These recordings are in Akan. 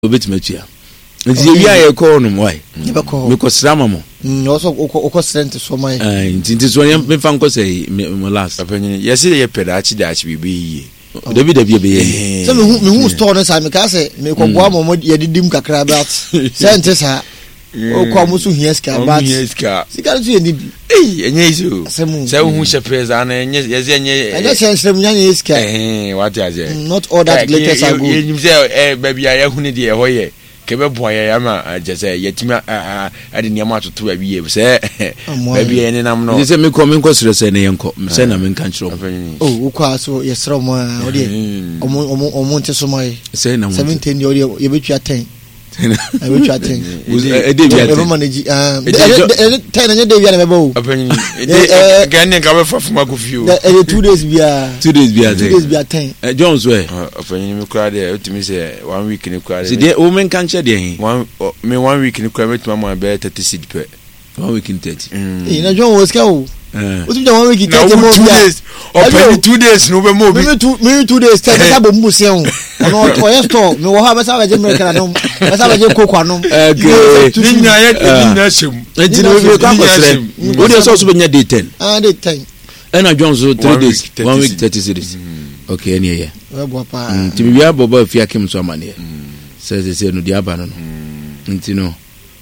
obetimachia nti ye bia ye call no why me ko srama mo also o strength so my nti so me fa nko say me last apanyin yes ye peda achi da achi bibi yi David be so me hu store no say me ka say me ko boa mo ye didim kakra bat sente sa o ko mo so hieska bat hieska sika so ye ni enye isu say hu shepherd ana enye enye sense mu nya hieska what is it not all that glitters are good you say baby ya hu ni de ho ye kebe boa ya ma jese yetima ade niam atoto abiye se baby ene nam no say me ko sere say ne yenko say na me kan chiro ukwa so yesro mo o de omo nte so mai say na 17 ye betwa 10 I will chat thing. Never manage. 10 and day we are Ghanaian come from my few. 2 days we are 2 days we are 2 days we are 10. Jones way. Opinion me cry there to me say 1 week in the crowd. See the woman can share there. 1 week in the crowd with my bear 30 seed per 1 week in 30. You know John was go. What you 1 week in 30 more days. Open 2 days no be more. Me 2 days 10 that bo mu se on. Ono oye store me wo ha be sa ba je America no. Be sa ba je koko no. Ninya ye shem. Enti no be kwa kosere. Wo dey so be nya day 10. Day 10. And Jones 3 days 1 week 30 series. Okay any here. We bo pa. Ti bi ya bobo afia kem so amane. Say no di aba no. Enti no.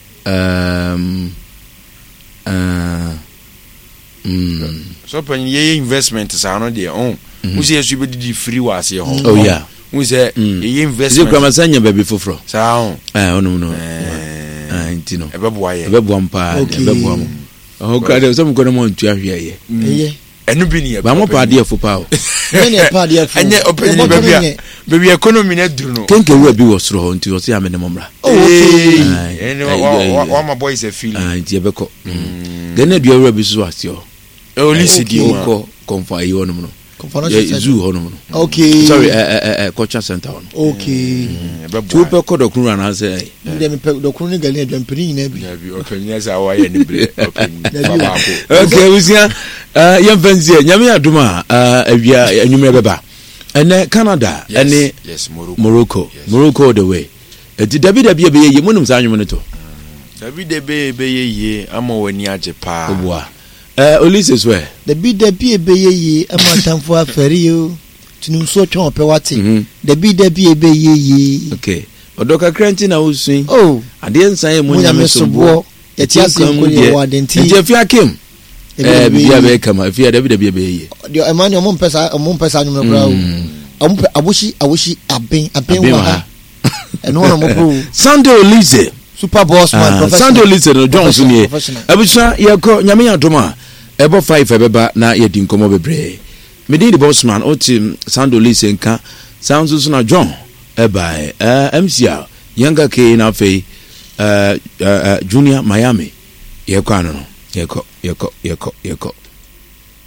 So when ye investment is no dey on. Who say you be di free was here. Oh yeah. Who say ye investment. Ze kwama sanya baby foforo. Sa on. Ono no. Enti no. Ebeboa ye. Ebeboa mpa, ebeboa mo. Oh God, so mo kono mo ntua hwe ye. Enu bi ni e. Ba mo pa de fopa o. Ne pa de fopa. Anye openi baby economy na duru no. Kenke we bi wo soro ho nti o se amene momra. Ene wa my boys a feel. Nti e beko. Then na duawura bi so asio. Listen di ko konfa yi wono no. Zoo hono. Okay. Sorry, culture center hono. Okay. Tu pe ko dokun ran say. Dem pe dokun ni gali adwampiri na bi. Na bi openya sa wa ye ni bre openya. Okay, usia yem fancy nyame aduma awia anwume beba. Ene Canada, ene Morocco. Morocco the way. David be ye munum sa anwume to. David be ye ama wani age pa. Oboa. Ulysses where the be ye amatamfo aferi yo tinu so twon pe wate the be ye okay odoka kranti na usun ade nsan mu nyame sobo yeti asem ko ye wadenti je fi akem bia be kama fi David be ye de emani omon pesa nyum kra o abushi aben wa eno no mo pro Sunday Ulysses super boss man professional Sunday Ulysses no Johnson nie abusa yeko nyame adoma ebo 5 ebeba na yedi nkomo bebre medi the boss man otim Sandolise nka sounds so na John ebai MCR younger K na fe Junior Miami yeko ano no yeko